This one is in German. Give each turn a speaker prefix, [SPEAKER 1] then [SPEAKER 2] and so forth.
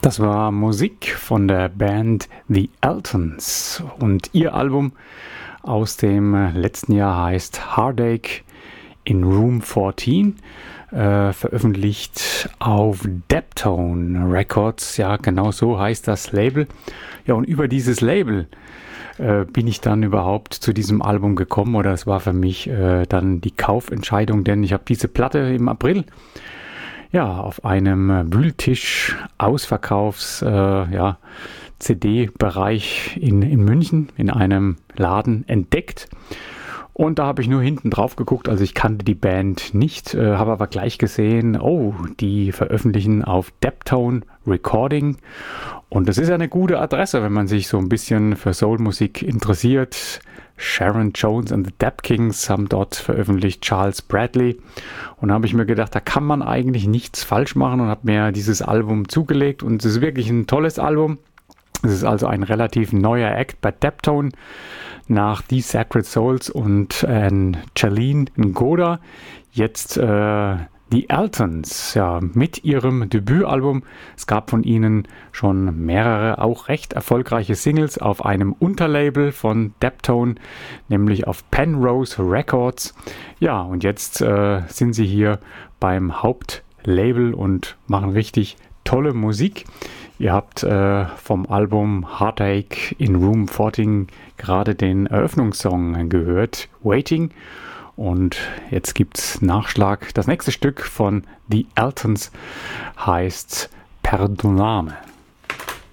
[SPEAKER 1] Das war Musik von der Band The Eltons und ihr Album aus dem letzten Jahr heißt Heartache in Room 14, veröffentlicht auf Deptone Records, ja genau so heißt das Label. Ja, und über dieses Label bin ich dann überhaupt zu diesem Album gekommen, oder es war für mich dann die Kaufentscheidung, denn ich habe diese Platte im April auf einem Wühltisch Ausverkaufs CD-Bereich in München in einem Laden entdeckt. Und da habe ich nur hinten drauf geguckt, also ich kannte die Band nicht, habe aber gleich gesehen, die veröffentlichen auf Deptone Recording. Und das ist eine gute Adresse, wenn man sich so ein bisschen für Soulmusik interessiert. Sharon Jones and the Dap Kings haben dort veröffentlicht, Charles Bradley. Und da habe ich mir gedacht, da kann man eigentlich nichts falsch machen und habe mir dieses Album zugelegt. Und es ist wirklich ein tolles Album. Es ist also ein relativ neuer Act bei Deptone nach The Sacred Souls und Charlene Ngoda. Jetzt die Eltons, mit ihrem Debütalbum. Es gab von ihnen schon mehrere, auch recht erfolgreiche Singles auf einem Unterlabel von Deptone, nämlich auf Penrose Records. Ja, und jetzt sind sie hier beim Hauptlabel und machen richtig tolle Musik. Ihr habt vom Album Heartache in Room 14 gerade den Eröffnungssong gehört, Waiting. Und jetzt gibt's Nachschlag. Das nächste Stück von The Eltons heißt Perdoname.